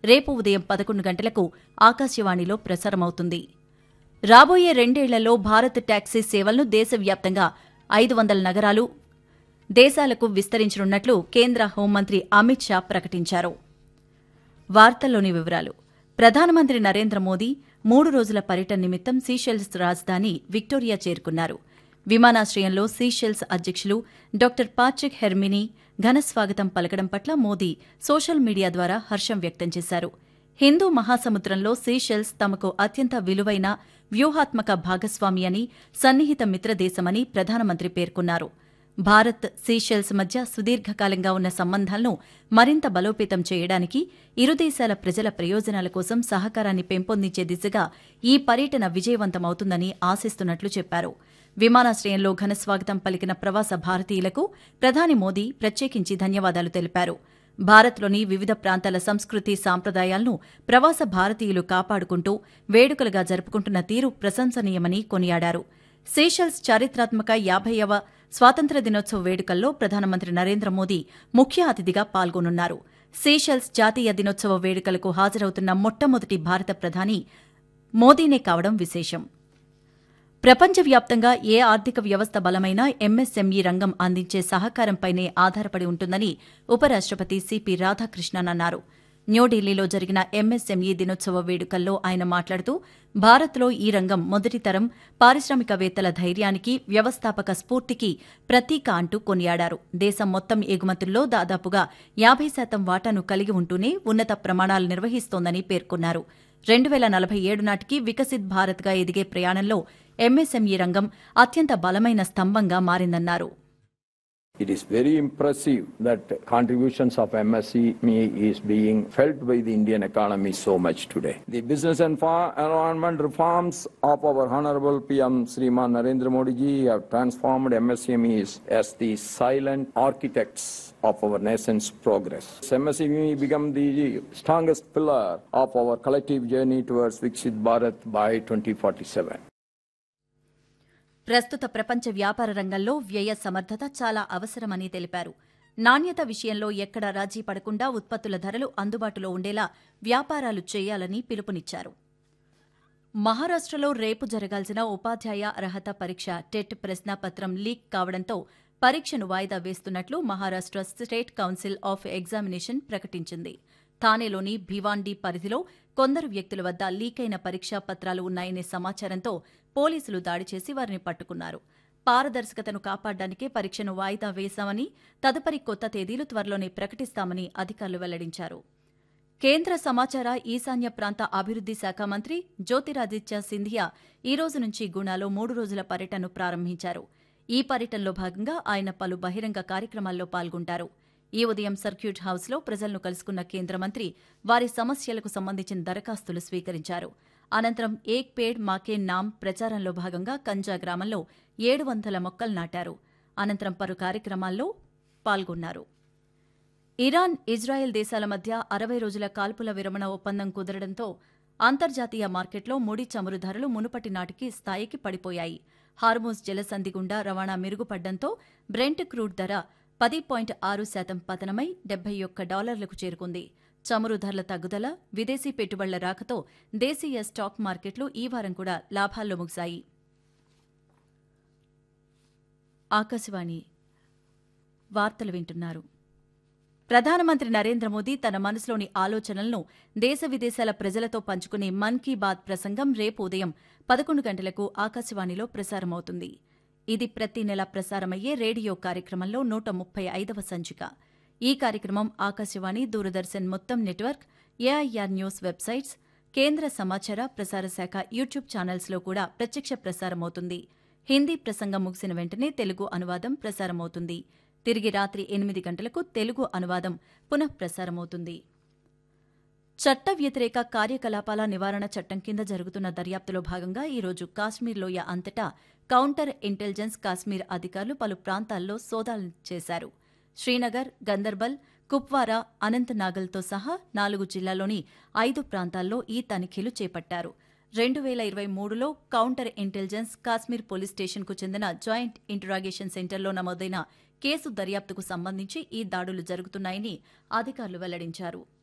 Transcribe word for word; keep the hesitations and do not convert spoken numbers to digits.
రేపు ఉదయం పదకొండు గంటలకు ఆకాశవాణిలో ప్రసారమవుతుంది. రాబోయే రెండేళ్లలో భారత్ టాక్సీ సేవలను దేశవ్యాప్తంగా ఐదు వందల నగరాలు, దేశాలకు విస్తరించనున్నట్లు కేంద్ర హోంమంత్రి అమిత్ షా ప్రకటించారు. వార్తల్లోని వివరాలు. ప్రధానమంత్రి నరేంద్ర మోదీ మూడు రోజుల పర్యటన నిమిత్తం సీషెల్స్ రాజధాని విక్టోరియా చేరుకున్నారు. విమానాశ్రయంలో సీషెల్స్ అధ్యక్షులు డాక్టర్ పాట్రిక్ హెర్మినీ ఘనస్వాగతం పలకడం పట్ల మోదీ సోషల్ మీడియా ద్వారా హర్షం వ్యక్తం చేశారు. హిందూ మహాసముద్రంలో సీషెల్స్ తమకు అత్యంత విలువైన వ్యూహాత్మక భాగస్వామి అని, సన్నిహిత మిత్రదేశమని ప్రధానమంత్రి పేర్కొన్నారు. భారత్, సీషెల్స్ మధ్య సుదీర్ఘకాలంగా ఉన్న సంబంధాలను మరింత బలోపేతం చేయడానికి, ఇరు దేశాల ప్రజల ప్రయోజనాల కోసం సహకారాన్ని పెంపొందించే దిశగా ఈ పర్యటన విజయవంతమవుతుందని ఆశిస్తున్నట్లు చెప్పారు. విమానాశ్రయంలో ఘనస్వాగతం పలికిన ప్రవాస భారతీయులకు ప్రధాని మోదీ ప్రత్యేకించి ధన్యవాదాలు తెలిపారు. భారత్లోని వివిధ ప్రాంతాల సంస్కృతి సాంప్రదాయాలను ప్రవాస భారతీయులు కాపాడుకుంటూ వేడుకలుగా జరుపుకుంటున్న తీరు ప్రశంసనీయమని కొనియాడారు. సీషెల్స్ చారిత్రాత్మక యాభైవ స్వాతంత్ర్య దినోత్సవ వేడుకల్లో ప్రధానమంత్రి నరేంద్ర మోదీ ముఖ్య అతిథిగా పాల్గొనున్నారు. సీషెల్స్ జాతీయ దినోత్సవ వేడుకలకు హాజరవుతున్న మొట్టమొదటి భారత ప్రధాని మోదీనే కావడం విశేషం. ప్రపంచవ్యాప్తంగా ఏ ఆర్థిక వ్యవస్థ బలమైనా ఎంఎస్ఎంఈ రంగం అందించే సహకారంపైనే ఆధారపడి ఉంటుందని ఉపరాష్టపతి సిపి రాధాకృష్ణన్ అన్నారు. న్యూఢిల్లీలో జరిగిన ఎంఎస్ఎంఈ దినోత్సవ వేడుకల్లో ఆయన మాట్లాడుతూ, భారత్లో ఈ రంగం మొదటి తరం పారిశ్రామికవేత్తల ధైర్యానికి, వ్యవస్థాపక స్ఫూర్తికి ప్రతీక అంటూ కొనియాడారు. దేశం మొత్తం ఎగుమతుల్లో దాదాపుగా యాభై శాతం వాటాను కలిగి ఉంటూనే ఉన్నత ప్రమాణాలు నిర్వహిస్తోందని పేర్కొన్నారు. రెండు వేల నలభై ఏడు నాటికి వికసిత్ భారత్గా ఎదిగే ప్రయాణంలో ఎంఎస్ఎంఈ రంగం అత్యంత బలమైన స్తంభంగా మారిందన్నారు. It is very impressive that contributions of M S E M E is being felt by the Indian economy so much today. The business and environment reforms of our Honorable P M Shriman Narendra Modi ji have transformed M S E M Es as the silent architects of our nation's progress. M S E M E become the strongest pillar of our collective journey towards Viksit Bharat by twenty forty-seven. ప్రస్తుత ప్రపంచ వ్యాపార రంగంలో వ్యయ సమర్థత చాలా అవసరమని తెలిపారు. నాణ్యత విషయంలో ఎక్కడా రాజీ పడకుండా ఉత్పత్తుల ధరలు అందుబాటులో ఉండేలా వ్యాపారాలు చేయాలని పిలుపునిచ్చారు. మహారాష్టలో రేపు జరగాల్సిన ఉపాధ్యాయ అర్హత పరీక్ష టెట్ ప్రశ్నాపత్రం లీక్ కావడంతో పరీక్షను వాయిదా వేస్తున్నట్లు Maharashtra state council of examination ప్రకటించింది. థానేలోని భివాండి పరిధిలో కొందరు వ్యక్తుల వద్ద లీకైన పరీక్షా పత్రాలు ఉన్నాయనే సమాచారంతో పోలీసులు దాడి చేసి వారిని పట్టుకున్నారు. పారదర్శకతను కాపాడడానికే పరీక్షను వాయిదా వేశామని, తదుపరి కొత్త తేదీలు త్వరలోనే ప్రకటిస్తామని అధికారులు వెల్లడించారు. కేంద్ర సమాచార, ఈశాన్య ప్రాంత అభివృద్ది శాఖ మంత్రి జ్యోతిరాదిత్య సింధియా ఈ రోజు నుంచి గుణాలో మూడు రోజుల పర్యటనను ప్రారంభించారు. ఈ పర్యటనలో భాగంగా ఆయన పలు బహిరంగ కార్యక్రమాల్లో పాల్గొంటారు. ఈ ఉదయం సర్క్యూట్ హౌస్లో ప్రజలను కలుసుకున్న కేంద్ర మంత్రి వారి సమస్యలకు సంబంధించిన దరఖాస్తులు స్వీకరించారు. అనంతరం ఏక్ పేడ్ మాకే నామ్ ప్రచారంలో భాగంగా కంజా గ్రామంలో ఏడు వందల మొక్కలు నాటారు. అనంతరం పలు కార్యక్రమాల్లో పాల్గొన్నారు. ఇరాన్, ఇజ్రాయెల్ దేశాల మధ్య అరవై రోజుల కాల్పుల విరమణ ఒప్పందం కుదరడంతో అంతర్జాతీయ మార్కెట్లో ముడి చమురు ధరలు మునుపటి నాటికి స్థాయికి పడిపోయాయి. హార్మూజ్ జలసంధి గుండా రవాణా మెరుగుపడ్డంతో బ్రెంట్ క్రూడ్ ధర పది పాయింట్ ఆరు శాతం పతనమై డెబ్బై ఒక్క డాలర్లకు చేరుకుంది. చమురు ధరల తగ్గుదల, విదేశీ పెట్టుబడుల రాకతో దేశీయ స్టాక్ మార్కెట్లు ఈ వారం కూడా లాభాల్లో ముగిశాయి. ఆకాశవాణి వార్తలు వింటున్నారు. ప్రధానమంత్రి నరేంద్ర మోదీ తన మనసులోని ఆలోచనలను దేశ విదేశాల ప్రజలతో పంచుకునే మన్ కీ బాత్ ప్రసంగం రేపు ఉదయం పదకొండు గంటలకు ఆకాశవాణిలో ప్రసారమవుతుంది. ఇది ప్రతి నెల ప్రసారమయ్యే రేడియో కార్యక్రమంలో నూట ముప్పై ఐదవ సంచిక. ఈ కార్యక్రమం ఆకాశవాణి, దూరదర్శన్ మొత్తం నెట్వర్క్, ఏఐఆర్ న్యూస్ వెబ్సైట్స్, కేంద్ర సమాచార ప్రసార శాఖ యూట్యూబ్ ఛానల్స్లో కూడా ప్రత్యక్ష ప్రసారమవుతుంది. హిందీ ప్రసంగం ముగిసిన వెంటనే తెలుగు అనువాదం ప్రసారమవుతుంది. తిరిగి రాత్రి ఎనిమిది గంటలకు తెలుగు అనువాదం పునఃప్రసారమవుతుంది. చట్ట వ్యతిరేక కార్యకలాపాల నివారణ చట్టం కింద జరుగుతున్న దర్యాప్తులో భాగంగా ఈరోజు కాశ్మీర్ లోయ అంతటా కౌంటర్ ఇంటెలిజెన్స్ కాశ్మీర్ అధికారులు పలు ప్రాంతాల్లో సోదాలు చేశారు. శ్రీనగర్, గందర్బల్, కుప్వారా, అనంతనాగల్తో సహా నాలుగు జిల్లాల్లోని ఐదు ప్రాంతాల్లో ఈ తనిఖీలు చేపట్టారు. రెండు వేల ఇరవై మూడులో కౌంటర్ ఇంటెలిజెన్స్ కాశ్మీర్ పోలీస్ స్టేషన్కు చెందిన జాయింట్ ఇంటరాగేషన్ సెంటర్లో నమోదైన కేసు దర్యాప్తుకు సంబంధించి ఈ దాడులు జరుగుతున్నాయని అధికారులు వెల్లడించారు.